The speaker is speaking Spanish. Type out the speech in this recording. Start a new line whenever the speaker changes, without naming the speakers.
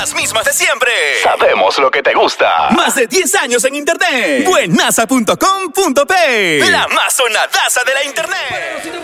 las mismas de siempre.
Sabemos lo que te gusta.
Más de 10 años en internet. Buenaza.com.p. La más sonadaza de la internet.